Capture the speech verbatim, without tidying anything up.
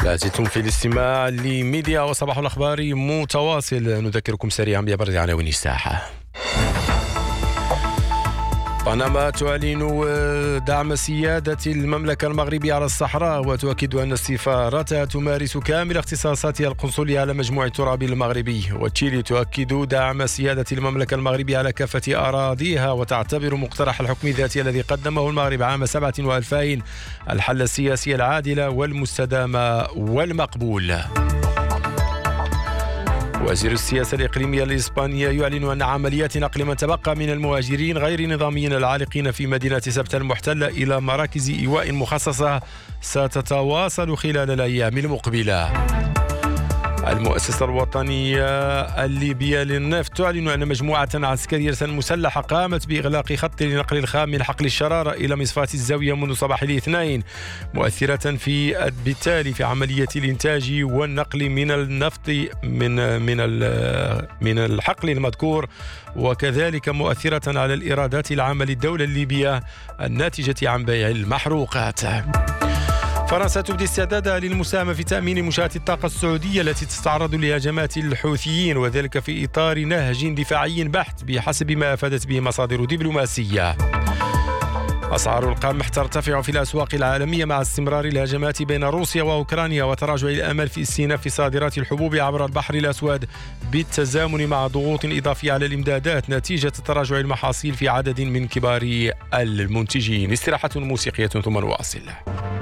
لازلتم في الاستماع لميديا وصباح الأخبار متواصل. نذكركم سريعا بأبرز عناوين الساحة. بنما تعلن دعم سيادة المملكة المغربية على الصحراء، وتؤكد أن سفارتها تمارس كامل اختصاصاتها القنصلية على مجموع التراب المغربي. وتشيلي تؤكد دعم سيادة المملكة المغربية على كافة أراضيها، وتعتبر مقترح الحكم الذاتي الذي قدمه المغرب عام سبعة وألفين الحل السياسي العادل والمستدام والمقبول. وزير السياسة الإقليمية الإسبانية يعلن أن عمليات نقل من تبقى من المهاجرين غير النظاميين العالقين في مدينة سبتة المحتلة إلى مراكز إيواء مخصصة ستتواصل خلال الأيام المقبلة. المؤسسة الوطنية الليبية للنفط تعلن أن مجموعة عسكرية مسلحة قامت بإغلاق خط لنقل الخام من حقل الشرارة إلى مصفاة الزاوية منذ صباح الاثنين، مؤثرة في بالتالي في عملية الإنتاج والنقل من النفط من من من الحقل المذكور، وكذلك مؤثرة على الإيرادات العامة للدولة الليبية الناتجة عن بيع المحروقات. فرنسا تبدي استعدادها للمساهمة في تأمين منشآت الطاقة السعودية التي تتعرض لهجمات الحوثيين، وذلك في إطار نهج دفاعي بحت بحسب ما أفادت به مصادر دبلوماسية. أسعار القمح ترتفع في الأسواق العالمية مع استمرار الهجمات بين روسيا وأوكرانيا وتراجع الأمل في استئناف صادرات الحبوب عبر البحر الأسود، بالتزامن مع ضغوط إضافية على الإمدادات نتيجة تراجع المحاصيل في عدد من كبار المنتجين. استراحة موسيقية ثم نواصل.